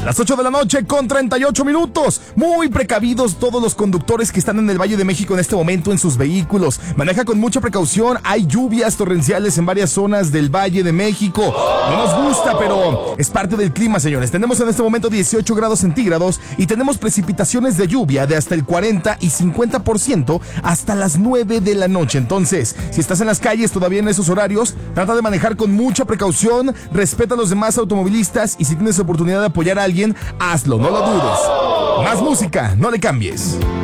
Las 8 de la noche con 38 minutos. Muy precavidos todos los conductores que están en el Valle de México en este momento en sus vehículos. Maneja con mucha precaución. Hay lluvias torrenciales en varias zonas del Valle de México. No nos gusta, pero es parte del clima, señores. Tenemos en este momento 18 grados centígrados y tenemos precipitaciones de lluvia de hasta el 40 y 50% hasta las 9 de la noche. Entonces, si estás en las calles todavía en esos horarios, trata de manejar con mucha precaución, respeta a los demás automovilistas y si tienes oportunidad de apoyar a alguien, hazlo, no lo dudes. Más música, no le cambies.